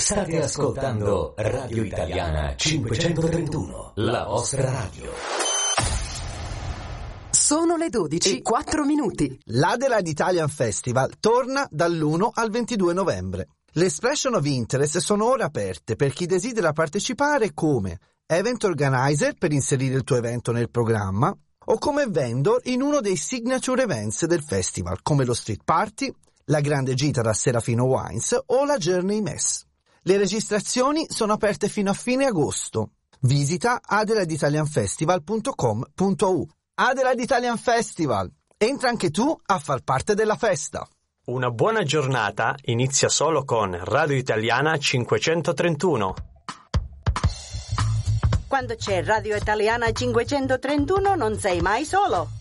State ascoltando Radio Italiana 531, la vostra radio. Sono le 12:04. L'Adelaide Italian Festival torna dall'1 al 22 novembre. Le expression of interest sono ora aperte per chi desidera partecipare come event organizer per inserire il tuo evento nel programma o come vendor in uno dei signature events del festival come lo street party, la grande gita da Serafino Wines o la Journey Mess. Le registrazioni sono aperte fino a fine agosto. Visita adelaiditalianfestival.com.u. Adelaide Italian Festival. Entra anche tu a far parte della festa. Una buona giornata inizia solo con Radio Italiana 531. Quando c'è Radio Italiana 531 non sei mai solo.